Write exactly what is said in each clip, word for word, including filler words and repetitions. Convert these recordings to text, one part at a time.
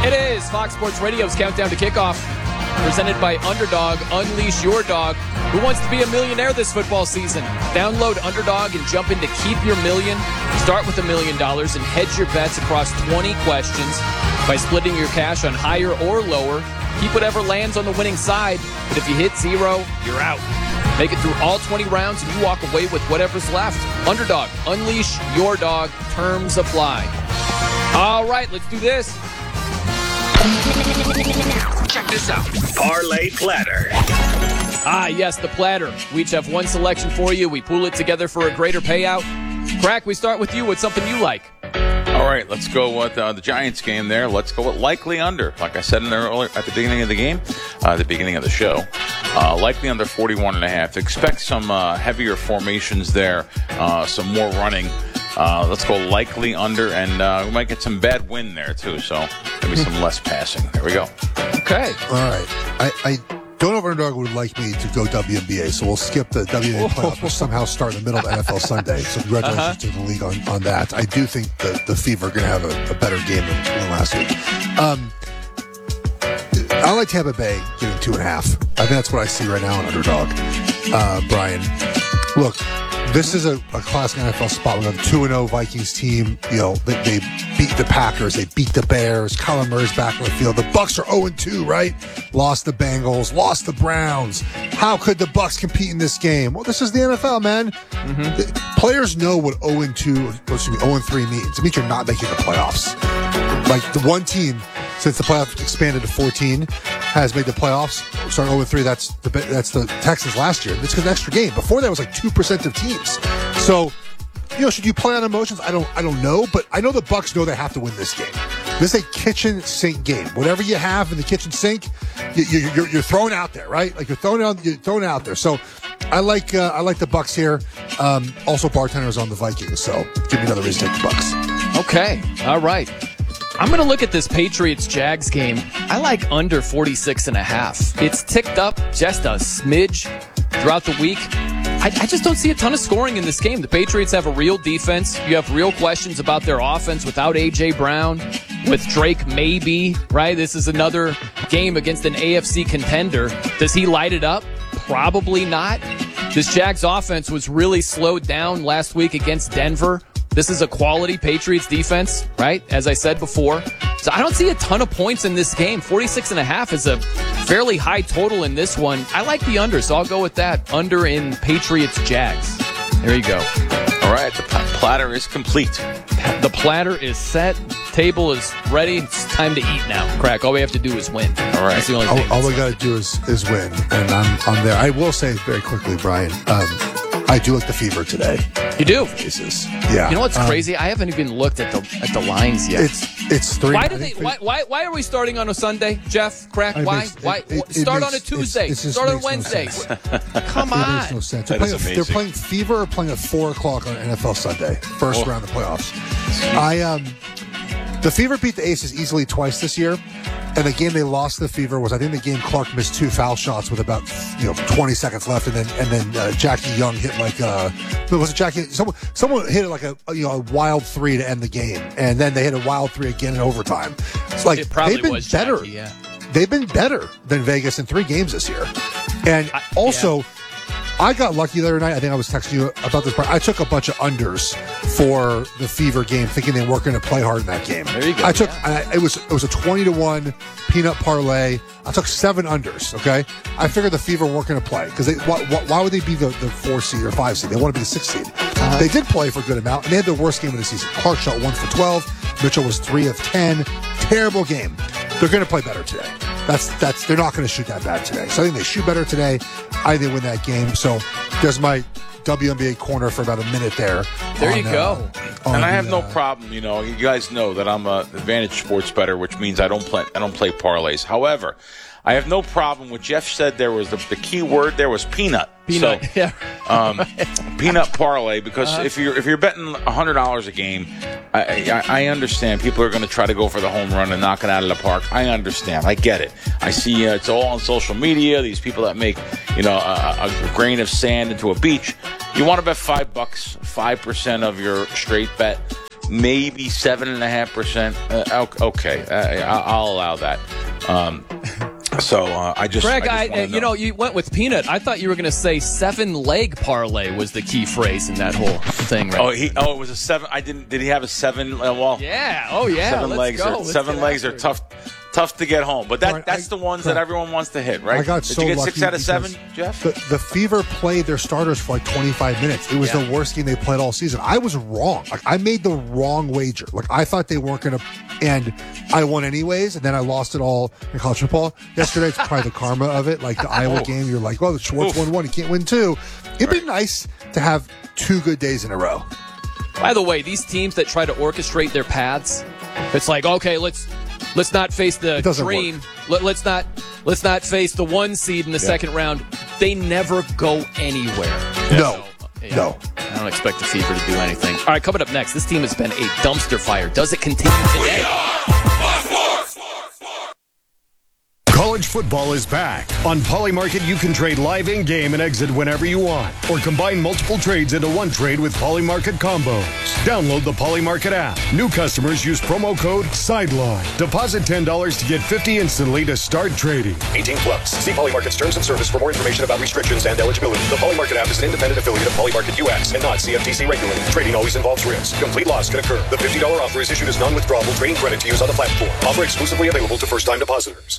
It is Fox Sports Radio's Countdown to Kickoff, presented by Underdog. Unleash your dog. Who wants to be a millionaire this football season? Download Underdog and jump in to keep your million. Start with a million dollars and hedge your bets across twenty questions by splitting your cash on higher or lower. Keep whatever lands on the winning side, but if you hit zero, you're out. Make it through all twenty rounds and you walk away with whatever's left. Underdog, unleash your dog. Terms apply. All right, let's do this. Check this out. Parlay Platter. Ah, yes, the platter. We each have one selection for you. We pool it together for a greater payout. Crack, we start with you. What's something you like? All right, let's go with uh, the Giants game there. Let's go with likely under. Like I said in the earlier, at the beginning of the game, uh, the beginning of the show, uh, likely under forty-one and a half. Expect some uh, heavier formations there, uh, some more running. Uh, let's go likely under, and uh, we might get some bad wind there, too, so maybe some less passing. There we go. Okay. All right. I, I don't know if Underdog would like me to go W N B A, so we'll skip the W N B A playoffs, which somehow start in the middle of N F L Sunday. So congratulations uh-huh. to the league on, on that. I do think the, the Fever are going to have a, a better game than, than last week. Um, I like Tampa Bay getting two and a half. I think that's what I see right now in Underdog. Uh, Brian, look. This is a, a classic N F L spot. We have a two and oh Vikings team. You know, they, they beat the Packers. They beat the Bears. Kyler Murray's back on the field. The Bucks are oh and two, right? Lost the Bengals. Lost the Browns. How could the Bucks compete in this game? Well, this is the N F L, man. Mm-hmm. The, players know what oh and two, excuse me, oh and three means. It means you're not making the playoffs. Like, the one team, since the playoffs expanded to fourteen, has made the playoffs. Starting oh and three, that's the that's the Texans last year. It's because an extra game. Before that, it was like two percent of teams. So, you know, should you play on emotions? I don't I don't know, but I know the Bucks know they have to win this game. This is a kitchen sink game. Whatever you have in the kitchen sink, you, you, you're, you're throwing out there, right? Like you're throwing out, you're throwing out there. So, I like uh, I like the Bucks here. Um, also, bartenders on the Vikings. So, give me another reason to take the Bucks. Okay, all right. I'm going to look at this Patriots-Jags game. I like under forty-six and a half. It's ticked up just a smidge throughout the week. I, I just don't see a ton of scoring in this game. The Patriots have a real defense. You have real questions about their offense without A J. Brown, with Drake maybe, right? This is another game against an A F C contender. Does he light it up? Probably not. This Jags offense was really slowed down last week against Denver. This is a quality Patriots defense, right? As I said before. So I don't see a ton of points in this game. forty-six and a half is a fairly high total in this one. I like the under, so I'll go with that. Under in Patriots-Jags. There you go. All right, the platter is complete. The platter is set. Table is ready. It's time to eat now. Crack. All we have to do is win. All right. That's the only thing. All, all we got to do is, is win, and I'm, I'm there. I will say very quickly, Brian, um, I do like the Fever today. You do? Faces. Yeah. You know what's um, crazy? I haven't even looked at the at the lines yet. It's it's three. Why do they? Why, why why are we starting on a Sunday, Jeff? Crack. It Why? makes- why? it- it- it start makes- on a Tuesday. it's- it just start on makes no Wednesdays. sense. Come It on. makes no sense. That They're is playing, they're amazing. playing Fever or playing at four o'clock on N F L Sunday, first Oh. round of playoffs. I um, the Fever beat the Aces easily twice this year, and the game they lost to the Fever was I think the game Clark missed two foul shots with about you know twenty seconds left, and then and then uh, Jackie Young hit like uh, was it Jackie? Someone someone hit it like a you know a wild three to end the game, and then they hit a wild three again in overtime. It's like It probably they've been was better. Jackie, yeah. They've been better than Vegas in three games this year. And I- also, yeah. I got lucky the other night. I think I was texting you about this. I took a bunch of unders for the Fever game, thinking they weren't going to play hard in that game. There you go, I took yeah. I, it was it was a twenty to one peanut parlay. I took seven unders. Okay, I figured the Fever weren't going to play because they why, why would they be the, the four seed or five seed? They want to be the six seed. Uh-huh. They did play for a good amount, and they had the worst game of the season. Clark shot one for twelve. Mitchell was three of ten. Terrible game. They're going to play better today. That's that's they're not going to shoot that bad today. So I think they shoot better today. I think they win that game. So there's my W N B A corner for about a minute there. There on, you go. Uh, And I have the, no uh, problem, you know. You guys know that I'm a Advantage Sports bettor, which means I don't play. I don't play parlays. However, I have no problem. What Jeff said there was the, the key word there was peanut. Peanut. So, yeah. um, peanut parlay. Because Uh, if you're if you're betting a hundred dollars a game, I, I, I understand people are going to try to go for the home run and knock it out of the park. I understand. I get it. I see uh, it's all on social media. These people that make you know a, a grain of sand into a beach. You want to bet five bucks, five percent of your straight bet. maybe seven and a half percent. Okay, uh, I'll allow that. Um, so uh, I just, Greg, I just I, know. you know, you went with peanut. I thought you were going to say seven leg parlay was the key phrase in that whole thing. Right? Oh, he, oh, it was a seven. I didn't. Did he have a seven? Uh, well, yeah. Oh, yeah. Seven Let's legs. go. Are, Let's seven get legs after are it. tough. Tough to get home, but that Right, that's I- the ones right. that everyone wants to hit, right? I got Did so you get lucky six out of seven, because Jeff? The, the Fever played their starters for like twenty-five minutes. It was Yeah. the worst game they played all season. I was wrong. Like I made the wrong wager. Like I thought they weren't going to, and I won anyways. And then I lost it all in college football yesterday. It's probably the karma of it. Like the Iowa game, you're like, well, the Schwartz Oof. won one, he can't win two. It'd be nice to have two good days in a row. By the way, these teams that try to orchestrate their paths, it's like, okay, let's let's not face the It doesn't dream. Let, let's not let's not face the one seed in the second round. They never go anywhere. No, So, yeah, no. I don't expect the Fever to do anything. All right, coming up next, this team has been a dumpster fire. Does it continue today? College football is back. On Polymarket, you can trade live in-game and exit whenever you want, or combine multiple trades into one trade with Polymarket combos. Download the Polymarket app. New customers use promo code SIDELINE. Deposit ten dollars to get fifty dollars instantly to start trading. eighteen plus. See Polymarket's terms and service for more information about restrictions and eligibility. The Polymarket app is an independent affiliate of Polymarket U S and not C F T C regulated. Trading always involves risk. Complete loss can occur. The fifty dollars offer is issued as non-withdrawable trading credit to use on the platform. Offer exclusively available to first-time depositors.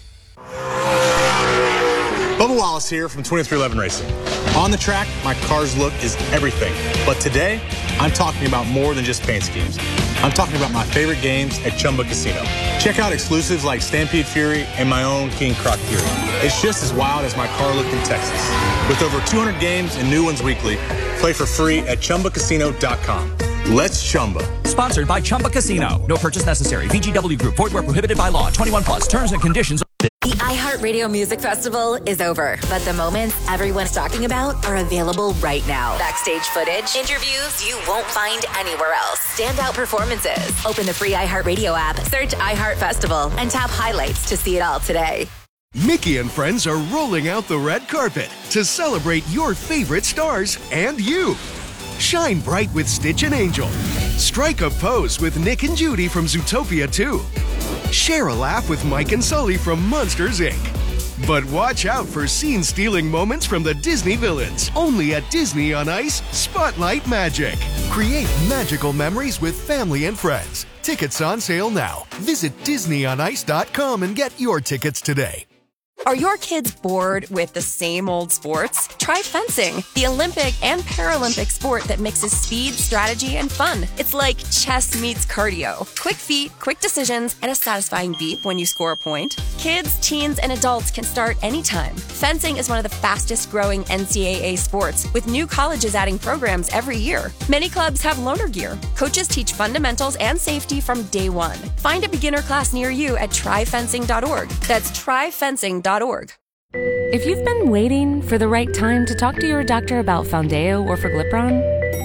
Bubba Wallace here from twenty-three eleven Racing. On the track, my car's look is everything. But today, I'm talking about more than just paint schemes. I'm talking about my favorite games at Chumba Casino. Check out exclusives like Stampede Fury and my own King Croc Fury. It's just as wild as my car look in Texas. With over two hundred games and new ones weekly, play for free at Chumba Casino dot com. Let's Chumba. Sponsored by Chumba Casino. No purchase necessary. V G W Group. Void where prohibited by law. twenty-one plus. Terms and conditions. The iHeartRadio Music Festival is over, but the moments everyone's talking about are available right now. Backstage footage, interviews you won't find anywhere else, standout performances. Open the free iHeartRadio app, search iHeart Festival, and tap highlights to see it all today. Mickey and friends are rolling out the red carpet to celebrate your favorite stars and you. Shine bright with Stitch and Angel. Strike a pose with Nick and Judy from Zootopia two. Share a laugh with Mike and Sully from Monsters, Incorporated. But watch out for scene-stealing moments from the Disney villains. Only at Disney on Ice Spotlight Magic. Create magical memories with family and friends. Tickets on sale now. Visit Disney on Ice dot com and get your tickets today. Are your kids bored with the same old sports? Try fencing, the Olympic and Paralympic sport that mixes speed, strategy, and fun. It's like chess meets cardio. Quick feet, quick decisions, and a satisfying beep when you score a point. Kids, teens, and adults can start anytime. Fencing is one of the fastest growing N C double A sports, with new colleges adding programs every year. Many clubs have loaner gear. Coaches teach fundamentals and safety from day one. Find a beginner class near you at try fencing dot org. That's try fencing dot org. If you've been waiting for the right time to talk to your doctor about Foundeo or Forglipron,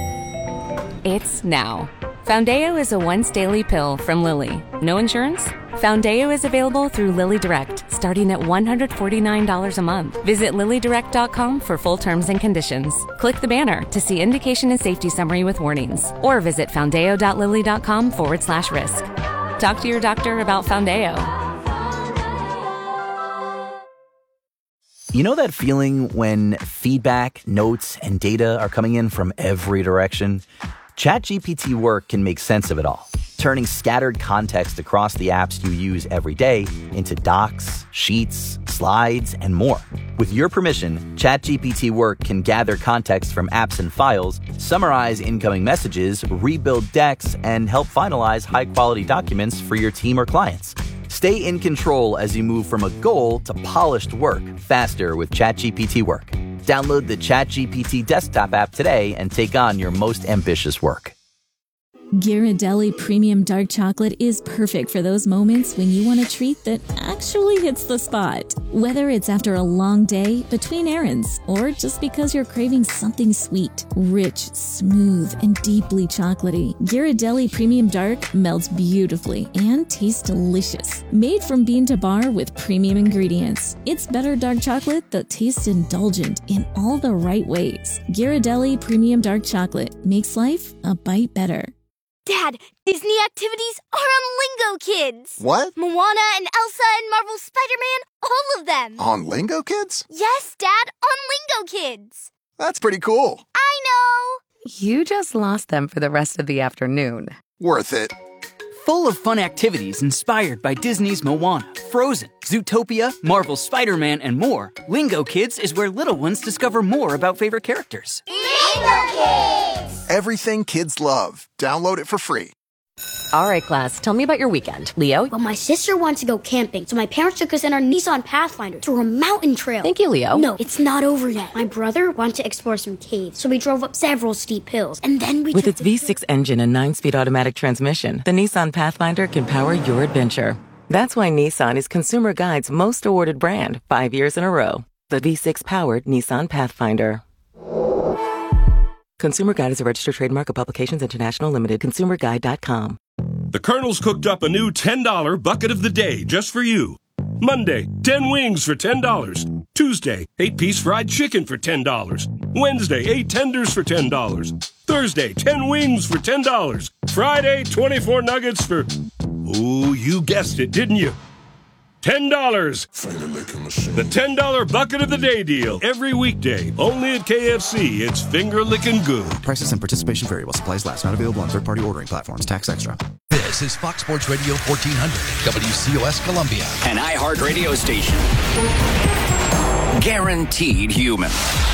it's now. Foundeo is a once daily pill from Lilly. No insurance? Foundeo is available through Lilly Direct, starting at one hundred forty-nine dollars a month. Visit lilly direct dot com for full terms and conditions. Click the banner to see indication and safety summary with warnings, or visit foundeo dot lilly dot com forward slash risk. Talk to your doctor about Foundeo. You know that feeling when feedback, notes, and data are coming in from every direction? ChatGPT Work can make sense of it all, turning scattered context across the apps you use every day into docs, sheets, slides, and more. With your permission, ChatGPT Work can gather context from apps and files, summarize incoming messages, rebuild decks, and help finalize high-quality documents for your team or clients. Stay in control as you move from a goal to polished work faster with ChatGPT Work. Download the ChatGPT desktop app today and take on your most ambitious work. Ghirardelli Premium Dark Chocolate is perfect for those moments when you want a treat that actually hits the spot. Whether it's after a long day, between errands, or just because you're craving something sweet, rich, smooth, and deeply chocolatey, Ghirardelli Premium Dark melts beautifully and tastes delicious. Made from bean to bar with premium ingredients, it's better dark chocolate that tastes indulgent in all the right ways. Ghirardelli Premium Dark Chocolate makes life a bite better. Dad, Disney activities are on Lingo Kids. What? Moana and Elsa and Marvel Spider-Man, all of them. On Lingo Kids? Yes, Dad, on Lingo Kids. That's pretty cool. I know. You just lost them for the rest of the afternoon. Worth it. Full of fun activities inspired by Disney's Moana, Frozen, Zootopia, Marvel's Spider-Man, and more, Lingo Kids is where little ones discover more about favorite characters. Lingo Kids! Everything kids love. Download it for free. All right, class, tell me about your weekend. Leo? Well, my sister wants to go camping, so my parents took us in our Nissan Pathfinder through a mountain trail. Thank you, Leo. No, it's not over yet. My brother wanted to explore some caves, so we drove up several steep hills, and then we With took its the- V six engine and nine-speed automatic transmission, the Nissan Pathfinder can power your adventure. That's why Nissan is Consumer Guide's most awarded brand five years in a row. The V six-powered Nissan Pathfinder. Consumer Guide is a registered trademark of Publications International Limited. consumer guide dot com. The Colonel's cooked up a new ten dollar bucket of the day just for you. Monday, ten wings for ten dollars. Tuesday, eight-piece fried chicken for ten dollars. Wednesday, eight tenders for ten dollars. Thursday, ten wings for ten dollars. Friday, twenty-four nuggets for... Ooh, you guessed it, didn't you? ten dollars. The ten dollar bucket of the day deal. Every weekday. Only at K F C. It's finger-licking good. Prices and participation vary while supplies last. Not available on third-party ordering platforms. Tax extra. This is Fox Sports Radio fourteen hundred, W C O S Columbia. An iHeart radio station. Guaranteed human.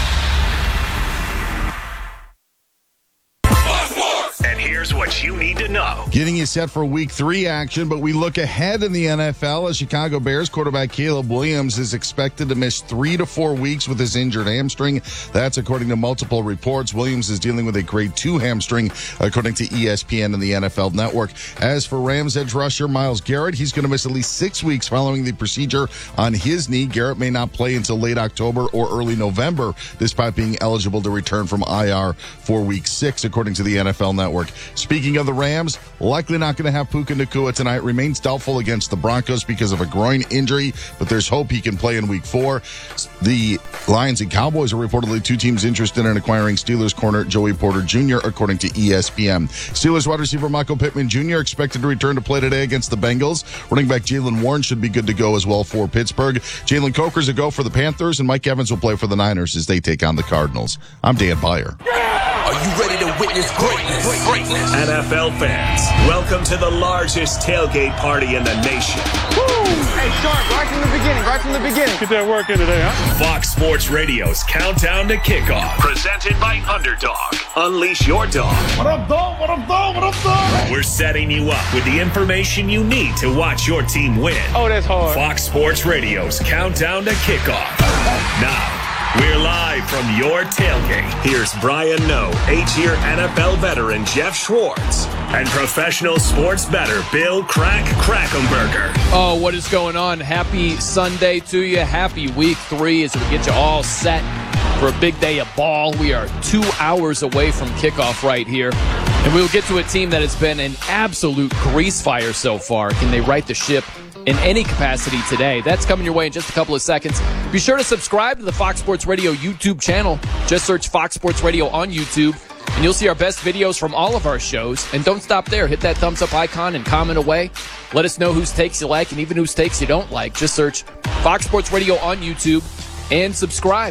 And here's what you need to know. Getting you set for week three action, but we look ahead in the N F L as Chicago Bears quarterback Caleb Williams is expected to miss three to four weeks with his injured hamstring. That's according to multiple reports. Williams is dealing with a grade two hamstring, according to E S P N and the N F L Network. As for Rams edge rusher Myles Garrett, he's going to miss at least six weeks following the procedure on his knee. Garrett may not play until late October or early November, despite being eligible to return from I R for week six, according to the N F L Network. Speaking of the Rams, likely not going to have Puka Nacua tonight. Remains doubtful against the Broncos because of a groin injury, but there's hope he can play in week four. The Lions and Cowboys are reportedly two teams interested in acquiring Steelers corner Joey Porter Junior, according to E S P N. Steelers wide receiver Michael Pittman Junior expected to return to play today against the Bengals. Running back Jaylen Warren should be good to go as well for Pittsburgh. Jalen Coker's a go for the Panthers, and Mike Evans will play for the Niners as they take on the Cardinals. I'm Dan Byer. Are you ready to witness greatness? Greatness. N F L fans, welcome to the largest tailgate party in the nation. Woo! Hey, Sharp, right from the beginning, right from the beginning. Get that work in today, huh? Fox Sports Radio's Countdown to Kickoff, presented by Underdog. Unleash your dog. What up, dog? What up, dog? What up, dog? We're setting you up with the information you need to watch your team win. Oh, that's hard. Fox Sports Radio's Countdown to Kickoff. Now, we're live from your tailgate. Here's Brian Noe, eight-year N F L veteran Jeff Schwartz, and professional sports bettor Bill Crack Krackomberger. Oh, what is going on? Happy Sunday to you. Happy week three as we get you all set for a big day of ball. We are two hours away from kickoff right here. And we'll get to a team that has been an absolute grease fire so far. Can they right the ship in any capacity today? That's coming your way in just a couple of seconds. Be sure to subscribe to the Fox Sports Radio YouTube channel. Just search Fox Sports Radio on YouTube, and you'll see our best videos from all of our shows. And don't stop there. Hit that thumbs up icon and comment away. Let us know whose takes you like and even whose takes you don't like. Just search Fox Sports Radio on YouTube and subscribe.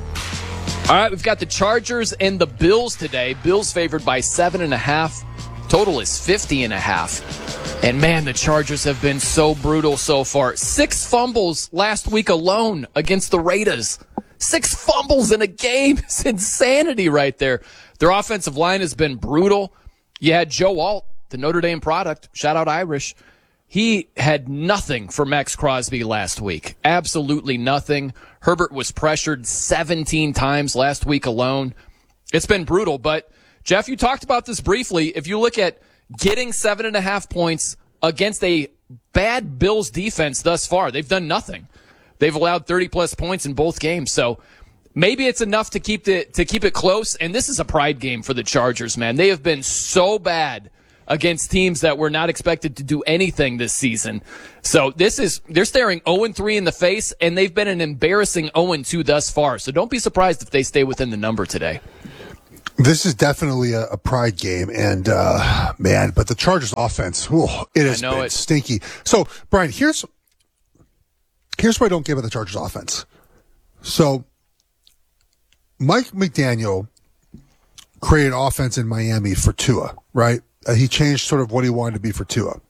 All right, we've got the Chargers and the Bills today. Bills favored by seven and a half. Total is fifty and a half. And man, the Chargers have been so brutal so far. Six fumbles last week alone against the Raiders. Six fumbles in a game. It's insanity right there. Their offensive line has been brutal. You had Joe Alt, the Notre Dame product. Shout out Irish. He had nothing for Max Crosby last week. Absolutely nothing. Herbert was pressured seventeen times last week alone. It's been brutal, but Jeff, you talked about this briefly. If you look at getting seven and a half points against a bad Bills defense thus far, they've done nothing. They've allowed thirty plus points in both games. So maybe it's enough to keep the, to keep it close. And this is a pride game for the Chargers, man. They have been so bad against teams that were not expected to do anything this season. So this is, they're staring oh and three in the face, and they've been an embarrassing oh and two thus far. So don't be surprised if they stay within the number today. This is definitely a, a pride game, and uh, man, but the Chargers offense, whew, it has been it. stinky. So, Brian, here's here's what I don't get about the Chargers offense. So, Mike McDaniel created offense in Miami for Tua, right? Uh, he changed sort of what he wanted to be for Tua.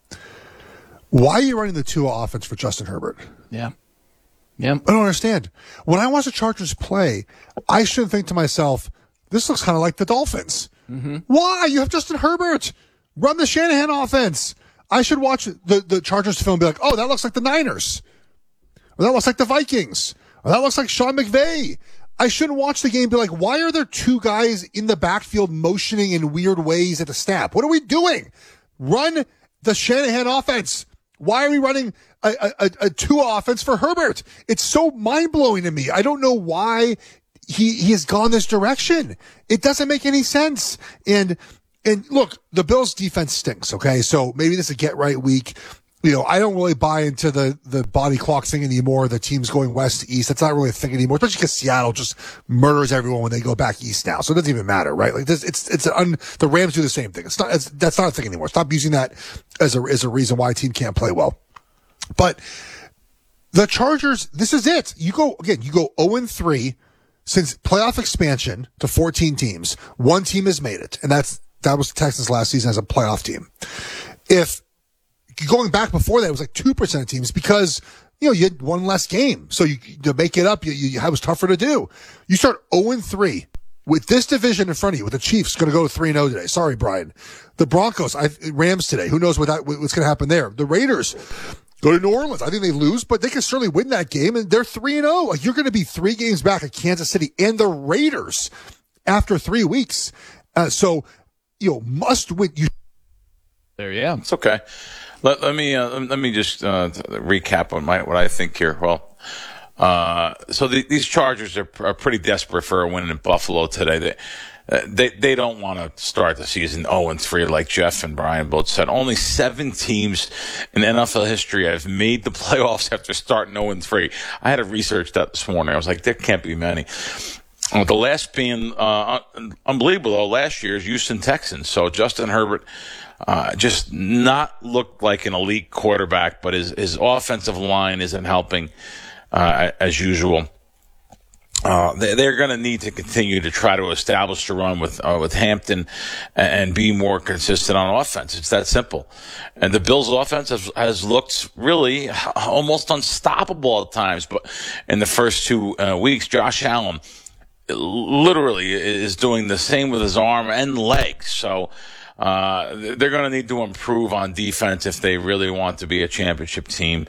Why are you running the Tua offense for Justin Herbert? Yeah. Yeah. I don't understand. When I watch the Chargers play, I should think to myself, this looks kind of like the Dolphins. Mm-hmm. Why? You have Justin Herbert. Run the Shanahan offense. I should watch the, the Chargers film and be like, oh, that looks like the Niners. Or that looks like the Vikings. Or that looks like Sean McVay. I shouldn't watch the game and be like, why are there two guys in the backfield motioning in weird ways at the snap? What are we doing? Run the Shanahan offense. Why are we running a, a, a two offense for Herbert? It's so mind-blowing to me. I don't know why he, he has gone this direction. It doesn't make any sense. And, and look, the Bills defense stinks. Okay. So maybe this is a get right week. You know, I don't really buy into the, the body clock thing anymore. The team's going west to east. That's not really a thing anymore, especially because Seattle just murders everyone when they go back east now. So it doesn't even matter, right? Like this, it's, it's un, the Rams do the same thing. It's not, it's, that's not a thing anymore. Stop using that as a, as a reason why a team can't play well. But the Chargers, this is it. You go, again, you go oh and three since playoff expansion to fourteen teams. One team has made it, and that's, that was the Texans last season as a playoff team. If, going back before that, it was like two percent of teams because, you know, you had one less game. So you, to make it up, you, you, it was tougher to do. You start oh and three with this division in front of you, with the Chiefs going to go three and oh today. Sorry, Brian. The Broncos, I, Rams today. Who knows what that, what's going to happen there? The Raiders go to New Orleans. I think they lose, but they can certainly win that game, and they're three and oh. Like, you're going to be three games back at Kansas City and the Raiders after three weeks. Uh, so, you know, must win. You- there, yeah. It's okay. Let, let me uh, let me just uh, recap on my what I think here. Well, uh, so the, these Chargers are, are pretty desperate for a win in Buffalo today. They uh, they, they don't want to start the season oh and three like Jeff and Brian both said. Only seven teams in N F L history have made the playoffs after starting oh and three. I had to research that this morning. I was like, there can't be many. Uh, the last being uh, unbelievable though. Last year's Houston Texans. So Justin Herbert. Uh, just not looked like an elite quarterback, but his, his offensive line isn't helping, uh, as usual. Uh, they, they're going to need to continue to try to establish the run with, uh, with Hampton and, and be more consistent on offense. It's that simple. And the Bills' offense has, has looked really almost unstoppable at times, but in the first two uh, weeks, Josh Allen literally is doing the same with his arm and legs. So, Uh, they're going to need to improve on defense if they really want to be a championship team.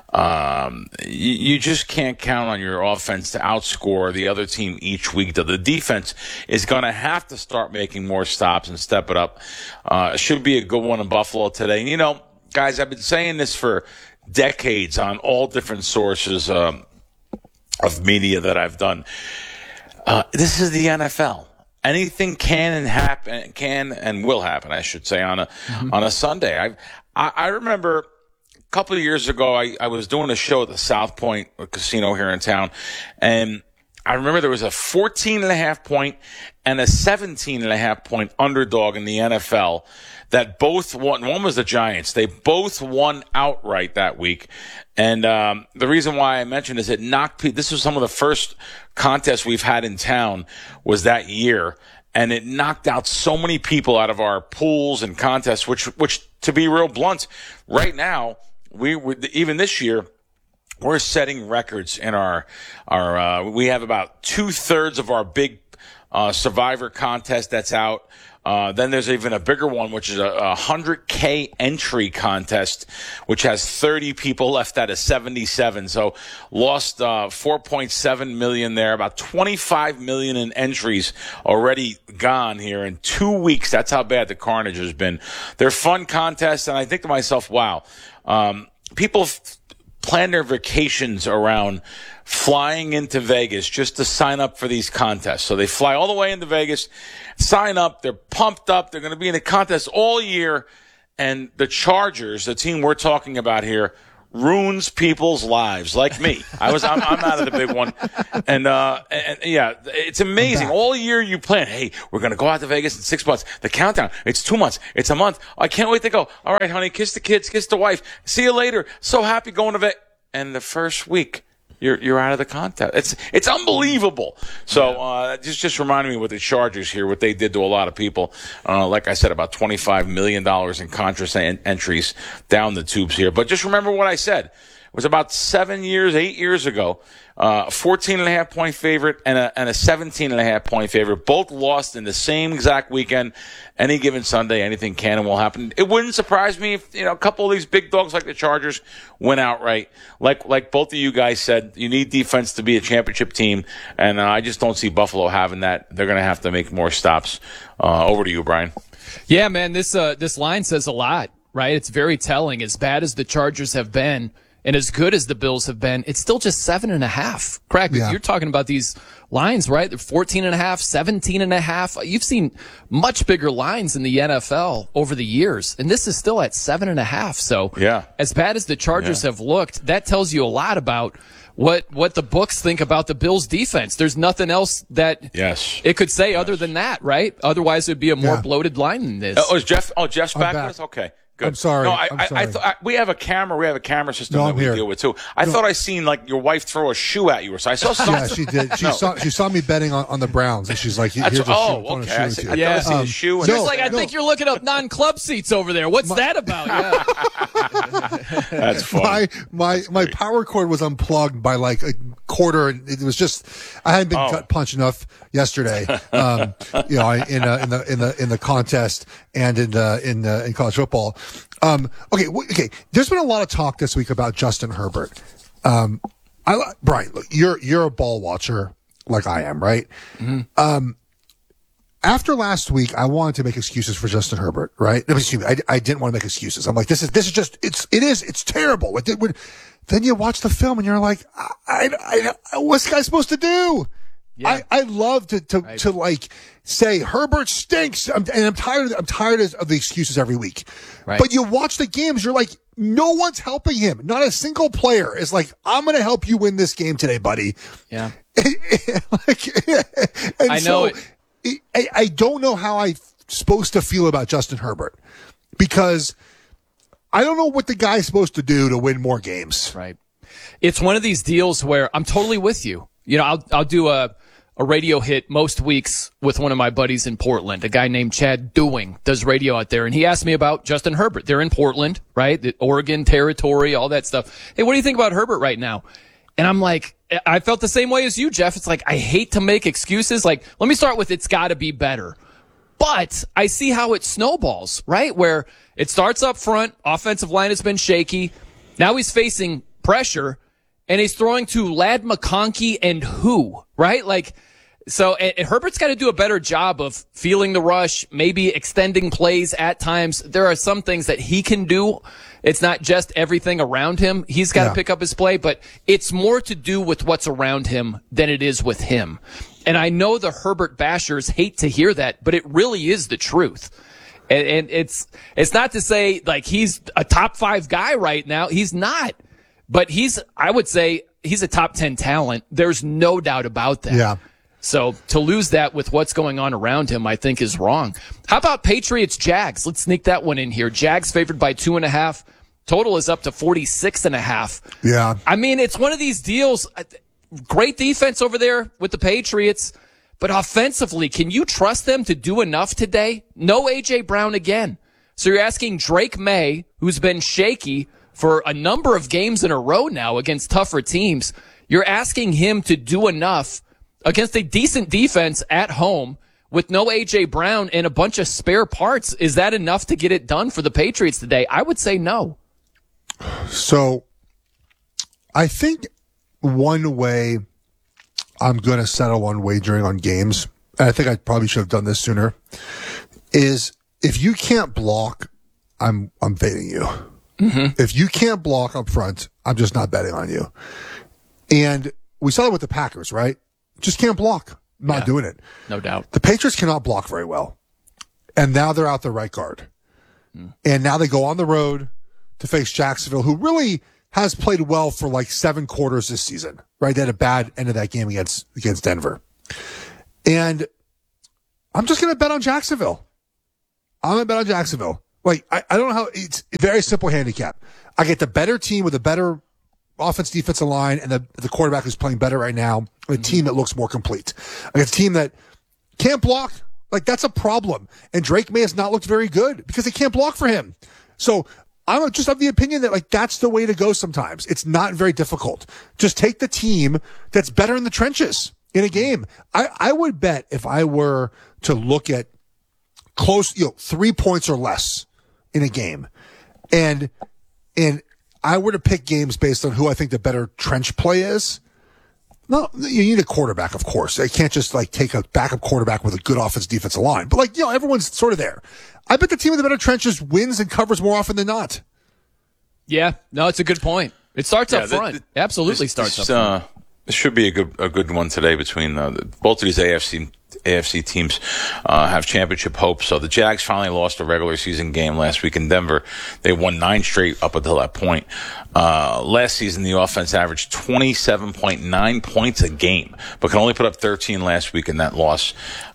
Um, you, you just can't count on your offense to outscore the other team each week. The defense is going to have to start making more stops and step it up. Uh, it should be a good one in Buffalo today. And, you know, guys, I've been saying this for decades on all different sources um, of media that I've done. Uh, this is the N F L. Anything can and happen, can and will happen, I should say, on a mm-hmm. on a Sunday. I, I I remember a couple of years ago, I, I was doing a show at the South Point Casino here in town, and I remember there was a fourteen and a half point and a seventeen and a half point underdog in the N F L that both won. One was the Giants. They both won outright that week. And um, the reason why I mentioned is it knocked people. This was some of the first contests we've had in town was that year. And it knocked out so many people out of our pools and contests, which, which to be real blunt, right now, we would, even this year, we're setting records in our, our, uh, we have about two thirds of our big, uh, Survivor contest that's out. Uh, then there's even a bigger one, which is a, a one hundred K entry contest, which has thirty people left out of seventy-seven. So lost uh, four point seven million there, about twenty-five million in entries already gone here in two weeks. That's how bad the carnage has been. They're fun contests, and I think to myself, wow, um, people f- plan their vacations around flying into Vegas just to sign up for these contests. So they fly all the way into Vegas, sign up, they're pumped up, they're going to be in a contest all year, and the Chargers, the team we're talking about here, ruins people's lives, like me. I was, I'm, I'm out of the big one. And, uh, and yeah, it's amazing. All year you plan, hey, we're going to go out to Vegas in six months. The countdown, it's two months. It's a month. I can't wait to go. All right, honey, kiss the kids, kiss the wife. See you later. So happy going to Vegas. And the first week, You're you're out of the contest. It's it's unbelievable. So uh, just just reminding me with the Chargers here, what they did to a lot of people. Uh, like I said, about twenty-five million dollars in contract en- entries down the tubes here. But just remember what I said. It was about seven years, eight years ago. Uh, fourteen and a half point favorite and a and a seventeen and a half point favorite. Both lost in the same exact weekend. Any given Sunday, anything can and will happen. It wouldn't surprise me if, you know, a couple of these big dogs like the Chargers went outright. Like like both of you guys said, you need defense to be a championship team, and uh, I just don't see Buffalo having that. They're going to have to make more stops. Uh, over to you, Brian. Yeah, man, this uh, this line says a lot, right? It's very telling. As bad as the Chargers have been, and as good as the Bills have been, it's still just seven and a half. Craig, yeah. You're talking about these lines, right? They're fourteen and a half, seventeen and a half. You've seen much bigger lines in the N F L over the years, and this is still at seven and a half. So, yeah. As bad as the Chargers yeah. have looked, that tells you a lot about what what the books think about the Bills' defense. There's nothing else that yes. it could say yes. other than that, right? Otherwise, it would be a more yeah. bloated line than this. Oh, is Jeff? Oh, Jeff's back, back with us. Okay. Good. I'm sorry. No, I, I'm I, sorry. I thought I, we have a camera. We have a camera system no, that I'm we here. deal with too. I no. thought I seen like your wife throw a shoe at you or so. I saw something. Yeah, she did. She no. saw she saw me betting on, on the Browns, and she's like, "Here's That's, a shoe. oh, I'm okay. a I, shoe see, with I you." thought I seen um, a shoe. And She's no, like, I no. think you're looking up non-club seats over there. What's my, that about? Yeah. That's funny. My my my power cord was unplugged by like a quarter, and it was just I hadn't been oh. cut punch enough yesterday. Um, you know, in uh, in the in the in the contest and in the in uh, in college football. Um, okay, w- okay. There's been a lot of talk this week about Justin Herbert. Um, I Brian, look, you're you're a ball watcher like I am, right? Mm-hmm. Um, after last week, I wanted to make excuses for Justin Herbert, right? No, excuse me, I, I didn't want to make excuses. I'm like, this is this is just it's it is it's terrible. It, it, then you watch the film and you're like, I, I, I, what's this guy supposed to do? Yeah. I, I love to, to, right. to like say Herbert stinks. I'm, and I'm tired, of, I'm tired of the excuses every week. Right. But you watch the games, you're like, no one's helping him. Not a single player is like, I'm going to help you win this game today, buddy. Yeah. like, and I so know it. I, I don't know how I'm supposed to feel about Justin Herbert because I don't know what the guy's supposed to do to win more games. Right. It's one of these deals where I'm totally with you. You know, I'll, I'll do a, a radio hit most weeks with one of my buddies in Portland, a guy named Chad Dewing does radio out there. And he asked me about Justin Herbert. They're in Portland, right? The Oregon territory, all that stuff. Hey, what do you think about Herbert right now? And I'm like, I felt the same way as you, Jeff. It's like, I hate to make excuses. Like, let me start with it's got to be better. But I see how it snowballs, right? Where it starts up front, offensive line has been shaky. Now he's facing pressure, and he's throwing to Ladd McConkey and who, right? Like, so and, and Herbert's got to do a better job of feeling the rush, maybe extending plays at times. There are some things that he can do. It's not just everything around him. He's got to yeah. pick up his play, but it's more to do with what's around him than it is with him. And I know the Herbert bashers hate to hear that, but it really is the truth. And, and it's it's not to say like he's a top five guy right now. He's not. But he's, I would say, he's a top ten talent. There's no doubt about that. Yeah. So to lose that with what's going on around him, I think is wrong. How about Patriots Jags? Let's sneak that one in here. Jags favored by two and a half. Total is up to forty-six and a half. Yeah. I mean, it's one of these deals. Great defense over there with the Patriots. But offensively, can you trust them to do enough today? No A J Brown again. So you're asking Drake May, who's been shaky for a number of games in a row now against tougher teams, you're asking him to do enough against a decent defense at home with no A J Brown and a bunch of spare parts. Is that enough to get it done for the Patriots today? I would say no. So I think one way I'm going to settle on wagering on games, and I think I probably should have done this sooner, is if you can't block, I'm I'm fading you. Mm-hmm. If you can't block up front, I'm just not betting on you. And we saw it with the Packers, right? Just can't block. I'm not yeah, doing it. No doubt. The Patriots cannot block very well. And now they're out the right guard. Mm. And now they go on the road to face Jacksonville, who really has played well for like seven quarters this season, right? They had a bad end of that game against against Denver. And I'm just going to bet on Jacksonville. I'm going to bet on Jacksonville. Like, I, I don't know how, it's a very simple handicap. I get the better team with a better offense, defensive line, and the, the quarterback who's playing better right now, a team that looks more complete. Like a team that can't block. Like, that's a problem. And Drake May has not looked very good because they can't block for him. So I'm just of the opinion that, like, that's the way to go sometimes. It's not very difficult. Just take the team that's better in the trenches in a game. I, I would bet if I were to look at close, you know, three points or less in a game, and and I were to pick games based on who I think the better trench play is. No, you need a quarterback, of course. They can't just like take a backup quarterback with a good offense defensive line. But like, you know, everyone's sort of there. I bet the team with the better trenches wins and covers more often than not. Yeah, no, it's a good point. It starts Yeah, up the- front. the- Absolutely this, starts this, up front. Uh, this should be a good a good one today between uh, the, both of these A F C A F C teams uh, have championship hopes. So the Jags finally lost a regular season game last week in Denver. They won nine straight up until that point. Uh, last season, the offense averaged twenty-seven point nine points a game, but can only put up thirteen last week in that loss.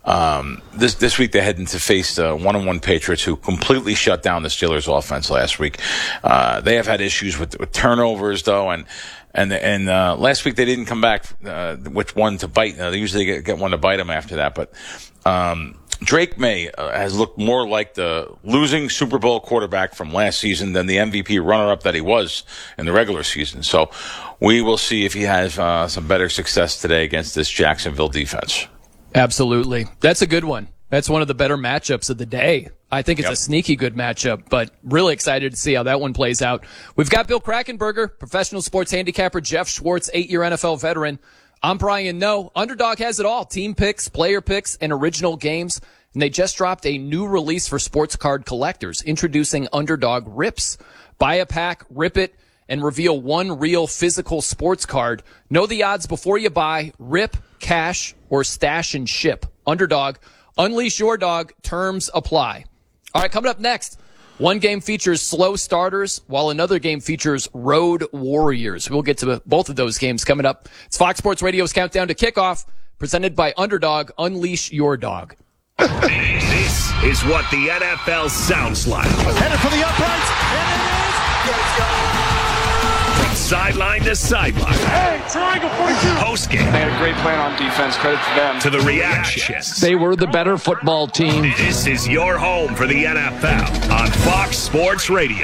Um, this this week they head into face uh, one and one Patriots, who completely shut down the Steelers' offense last week. Uh, they have had issues with, with turnovers, though, and and and uh, last week they didn't come back uh, with one to bite. Uh, they usually get, get one to bite them after that, but. Um, Drake May uh, has looked more like the losing Super Bowl quarterback from last season than the M V P runner-up that he was in the regular season. So we will see if he has uh, some better success today against this Jacksonville defense. Absolutely. That's a good one. That's one of the better matchups of the day. I think it's Yep. a sneaky good matchup, but really excited to see how that one plays out. We've got Bill Krackenberger, professional sports handicapper, Jeff Schwartz, eight-year N F L veteran. I'm Brian No. Underdog has it all. Team picks, player picks, and original games. And they just dropped a new release for sports card collectors, introducing Underdog Rips. Buy a pack, rip it, and reveal one real physical sports card. Know the odds before you buy. Rip, cash, or stash and ship. Underdog. Unleash your dog. Terms apply. All right, coming up next. One game features slow starters, while another game features road warriors. We'll get to both of those games coming up. It's Fox Sports Radio's Countdown to Kickoff, presented by Underdog. Unleash your dog. This is what the N F L sounds like. Headed for the uprights, and it is. Let's go. From sideline to sideline. Hey, triangle forty-two. Post game. They had a great plan on defense. Credit to them. To the reactions. They were the better football team. This is your home for the N F L on Fox Sports Radio.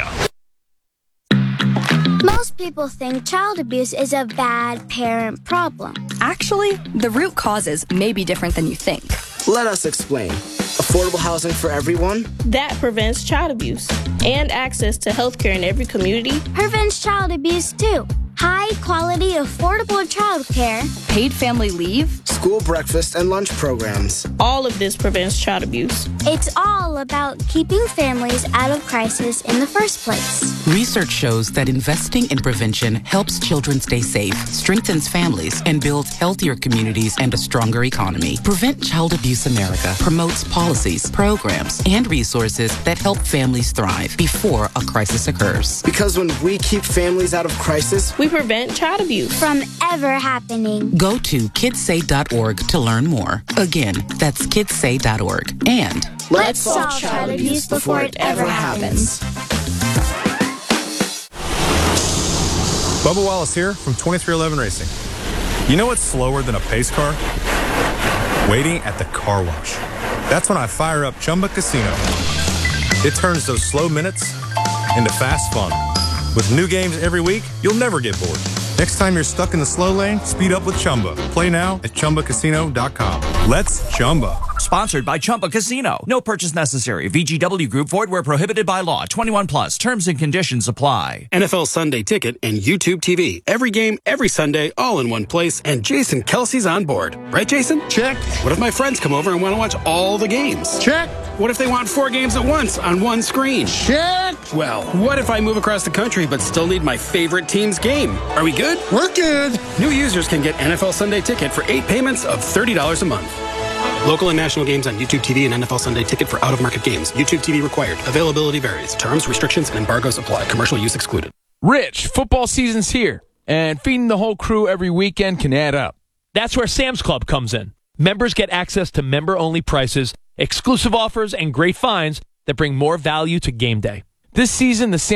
Most people think child abuse is a bad parent problem. Actually, the root causes may be different than you think. Let us explain. Affordable housing for everyone? That prevents child abuse and access to healthcare in every community. Prevents child abuse too. High quality, affordable childcare. Paid family leave. School breakfast and lunch programs. All of this prevents child abuse. It's all about keeping families out of crisis in the first place. Research shows that investing in prevention helps children stay safe, strengthens families, and builds healthier communities and a stronger economy. Prevent Child Abuse America promotes policies, programs, and resources that help families thrive before a crisis occurs. Because when we keep families out of crisis, we prevent child abuse from ever happening. Go to kids say dot org to learn more. Again, that's kids say dot org. And let's solve child abuse before it ever happens. Bubba Wallace here from twenty-three eleven Racing. You know what's slower than a pace car? Waiting at the car wash. That's when I fire up Chumba Casino. It turns those slow minutes into fast fun. With new games every week, you'll never get bored. Next time you're stuck in the slow lane, speed up with Chumba. Play now at Chumba Casino dot com. Let's Chumba. Sponsored by Chumba Casino. No purchase necessary. V G W Group. Void where prohibited by law. twenty-one plus. Terms and conditions apply. N F L Sunday Ticket and YouTube T V. Every game, every Sunday, all in one place. And Jason Kelsey's on board. Right, Jason? Check. What if my friends come over and want to watch all the games? Check. What if they want four games at once on one screen? Check. Well, what if I move across the country but still need my favorite team's game? Are we good? We're good. New users can get N F L Sunday Ticket for eight payments of thirty dollars a month. Local and national games on YouTube T V and N F L Sunday Ticket for out-of-market games. YouTube T V required. Availability varies. Terms, restrictions, and embargoes apply. Commercial use excluded. Rich, football season's here, and feeding the whole crew every weekend can add up. That's where Sam's Club comes in. Members get access to member-only prices, exclusive offers, and great finds that bring more value to game day. This season, the